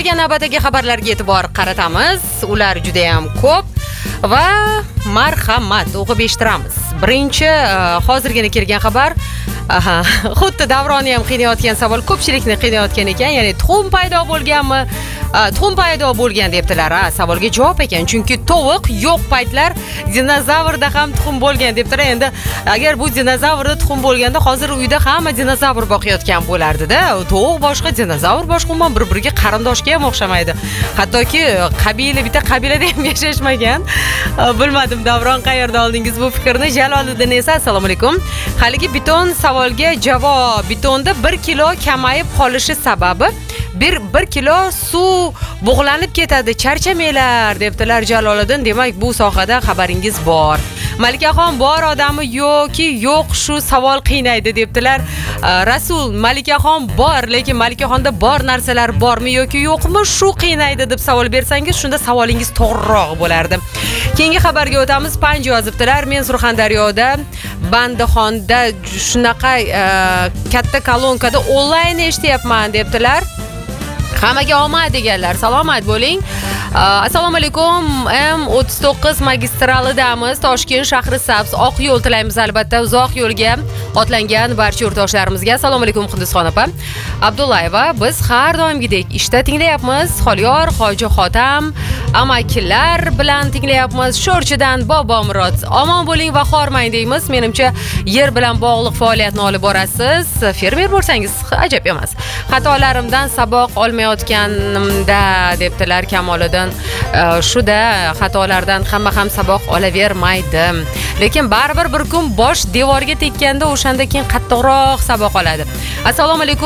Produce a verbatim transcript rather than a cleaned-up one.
kelgan navbatdagi xabarlarga e'tibor qaratamiz. Ular juda ham ko'p va marhamat o'qib eshittiramiz. Birinchi hozirgina kelgan xabar, aha, xuddi Davronni ham qiynayotgan savol ko'pchilikni qiynayotgan ekan, ya'ni tuxum paydo bo'lganmi? Tuxum paydo bo'lgan debdilar. Ha, savolga javob ekan. Chunki tovuq yo'q paytlar dinozavrda ham tuxum bo'lgan debdilar. Endi agar bu dinozavrda tuxum bo'lganda hozir uyda hamma dinozavr boqayotgan bo'lardi-da. Tovuq boshqa, dinozavr boshqa, umuman bir-biriga qarindoshga ham o'xshamaydi. Hattoki qabila bitta qabilada ham yashashmagan. Bilmadim, Davron qayerda oldingiz bu fikrni? Jaloliddin esa assalomu alaykum. Haligi beton savolga javob. Betonda bir kilo kamayib qolishi sababi bir bir kilo suv bug'lanib ketadi, charchamanglar debdilar Jaloliddin. Demak, bu sohada xabaringiz bor. Malikaxon bor odami yo'qki yo'q, shu savol qiynaydi debdilar. Rasul, Malikaxon bor, lekin Malikaxonda bor narsalar bormi yoki yo'qmi, shu qiynaydi deb savol bersangiz, shunda savolingiz to'g'riroq bo'lardi. Keyingi xabarga o'tamiz. Panj yozibdilar. Men Surxondaryoda Bandixonda shunaqa katta kolonkada onlayn eshityapman debdilar. Hammaga omad deganlar. Salomat bo'ling. Assalomu alaykum. M o'ttiz to'qqiz magistralidamiz. Toshkent shahri sabz. Oq yo'l tilaymiz albatta. Uzoq yo'lga otlangan barcha yurtdoshlarimizga. Assalomu alaykum Qunduzxon opa. Abdullayeva, biz har doimgidek ishda tinglayapmiz. Xoliyor, Hoji Xotam, amakilar bilan tinglayapmiz. Sho'rchidan Bobomurod. Omon bo'ling va xormang deymiz. Menimcha yer bilan bog'liq faoliyatni olib borasiz. Fermer bo'lsangiz ajab emas. Xatolarimdan saboq olmayotganimda debdilar Kamoliddin. Shuda xatolardan hamma ham saboq olavermaydi. Lekin baribir bir kun bosh devorga tekkanda o'shanda keyin qattiqroq saboq oladi. Assalomu alaykum.